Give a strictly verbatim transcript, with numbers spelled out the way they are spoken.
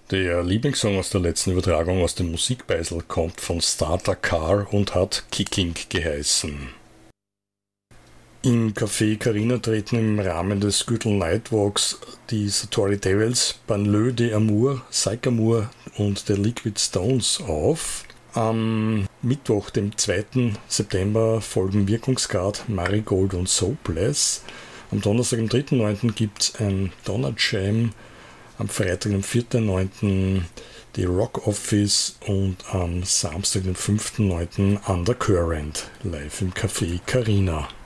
Der Lieblingssong aus der letzten Übertragung aus dem Musikbeisel kommt von Starter Car und hat Kicking geheißen. Im Café Carina treten im Rahmen des Gürtel Nightwalks die Satori Devils, Banlieue de Amour, Sycamore und The Liquid Stones auf. Am Mittwoch, dem zweiten September, folgen Wirkungsgrad, Marigold und Soapless. Am Donnerstag, dem dritten neunten gibt es ein Donner Jam. Am Freitag, dem vierten neunten die Rock Office und am Samstag, dem fünften neunten Undercurrent live im Café Carina.